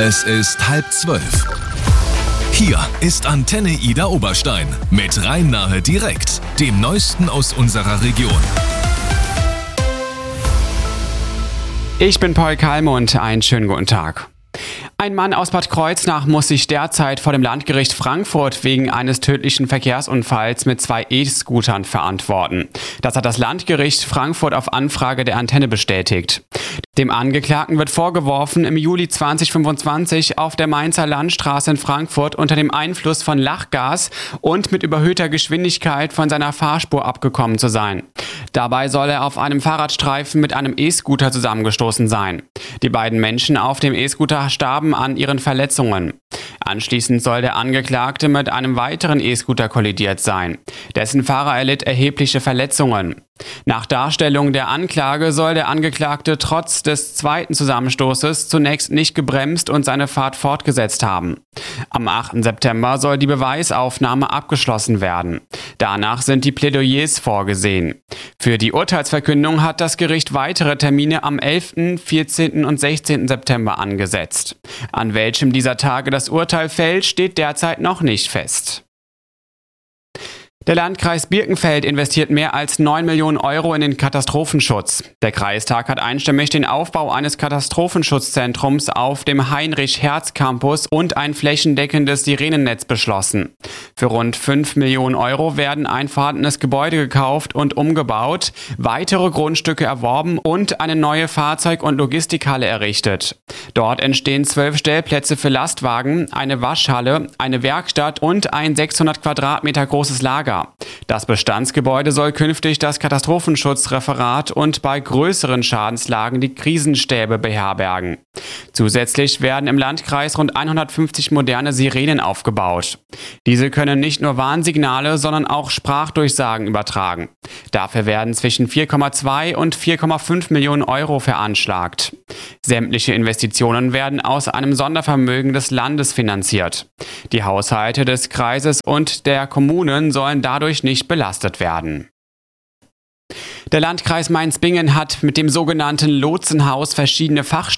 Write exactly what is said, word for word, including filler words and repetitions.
Es ist halb zwölf. Hier ist Antenne Ida Oberstein mit Rhein-Nahe direkt, dem Neuesten aus unserer Region. Ich bin Paul Kalmund, einen schönen guten Tag. Ein Mann aus Bad Kreuznach muss sich derzeit vor dem Landgericht Frankfurt wegen eines tödlichen Verkehrsunfalls mit zwei E-Scootern verantworten. Das hat das Landgericht Frankfurt auf Anfrage der Antenne bestätigt. Dem Angeklagten wird vorgeworfen, im Juli zweitausendfünfundzwanzig auf der Mainzer Landstraße in Frankfurt unter dem Einfluss von Lachgas und mit überhöhter Geschwindigkeit von seiner Fahrspur abgekommen zu sein. Dabei soll er auf einem Fahrradstreifen mit einem E-Scooter zusammengestoßen sein. Die beiden Menschen auf dem E-Scooter starben an ihren Verletzungen. Anschließend soll der Angeklagte mit einem weiteren E-Scooter kollidiert sein. Dessen Fahrer erlitt erhebliche Verletzungen. Nach Darstellung der Anklage soll der Angeklagte trotz des zweiten Zusammenstoßes zunächst nicht gebremst und seine Fahrt fortgesetzt haben. Am achten September soll die Beweisaufnahme abgeschlossen werden. Danach sind die Plädoyers vorgesehen. Für die Urteilsverkündung hat das Gericht weitere Termine am elften, vierzehnten und sechzehnten September angesetzt. An welchem dieser Tage das Urteil fällt, steht derzeit noch nicht fest. Der Landkreis Birkenfeld investiert mehr als neun Millionen Euro in den Katastrophenschutz. Der Kreistag hat einstimmig den Aufbau eines Katastrophenschutzzentrums auf dem Heinrich-Hertz-Campus und ein flächendeckendes Sirenennetz beschlossen. Für rund fünf Millionen Euro werden ein vorhandenes Gebäude gekauft und umgebaut, weitere Grundstücke erworben und eine neue Fahrzeug- und Logistikhalle errichtet. Dort entstehen zwölf Stellplätze für Lastwagen, eine Waschhalle, eine Werkstatt und ein sechshundert Quadratmeter großes Lager. Das Bestandsgebäude soll künftig das Katastrophenschutzreferat und bei größeren Schadenslagen die Krisenstäbe beherbergen. Zusätzlich werden im Landkreis rund hundertfünfzig moderne Sirenen aufgebaut. Diese können nicht nur Warnsignale, sondern auch Sprachdurchsagen übertragen. Dafür werden zwischen vier Komma zwei und vier Komma fünf Millionen Euro veranschlagt. Sämtliche Investitionen werden aus einem Sondervermögen des Landes finanziert. Die Haushalte des Kreises und der Kommunen sollen dadurch nicht belastet werden. Der Landkreis Mainz-Bingen hat mit dem sogenannten Lotsenhaus verschiedene Fachstellen